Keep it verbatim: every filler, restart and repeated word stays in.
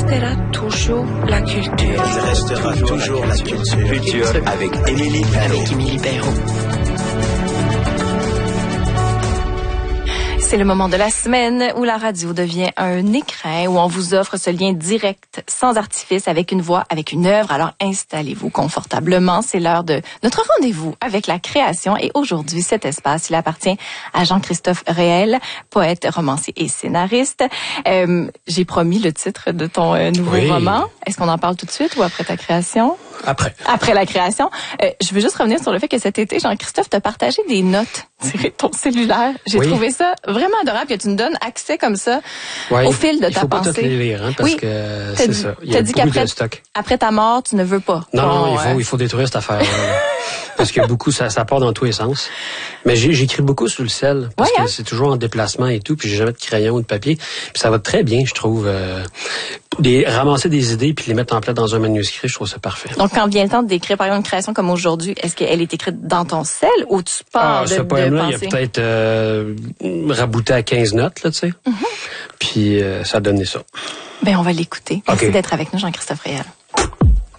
restera toujours la culture. Il restera toujours la culture. Culture avec Émilie Perrault. Avec Émilie Perrault. C'est le moment de la semaine où la radio devient un écrin, où on vous offre ce lien direct, sans artifice, avec une voix, avec une œuvre. Alors installez-vous confortablement. C'est l'heure de notre rendez-vous avec la création. Et aujourd'hui, cet espace, il appartient à Jean-Christophe Réel, poète, romancier et scénariste. Euh, j'ai promis le titre de ton euh, nouveau oui. roman. Est-ce qu'on en parle tout de suite ou après ta création? Après. Après la création. Euh, je veux juste revenir sur le fait que cet été, Jean-Christophe t'a partagé des notes tirées de ton cellulaire. J'ai oui. trouvé ça vraiment adorable que tu nous donnes accès comme ça oui. au fil de Il ta faut pensée. pas toutes les lire, hein, parce oui. que t'as c'est dit, ça. Il y a dit beaucoup qu'après, de stock. Après ta mort, tu ne veux pas. Non, bon, non, il faut, euh... il faut détruire cette affaire. Parce que beaucoup, ça, ça part dans tous les sens. Mais j'ai, j'écris beaucoup sur le sel. Parce ouais, que hein? c'est toujours en déplacement et tout. Puis j'ai jamais de crayon ou de papier. Puis ça va très bien, je trouve. Euh, des, ramasser des idées puis les mettre en place dans un manuscrit, je trouve ça parfait. Donc, quand vient le temps d'écrire, par exemple, une création comme aujourd'hui, est-ce qu'elle est écrite dans ton sel ou tu pars ah, de, ce poème-là, de il y a peut-être euh, rabouté à quinze notes, là, tu sais. Mm-hmm. Puis euh, ça a donné ça. Ben, on va l'écouter. Merci okay. d'être avec nous, Jean-Christophe Réel.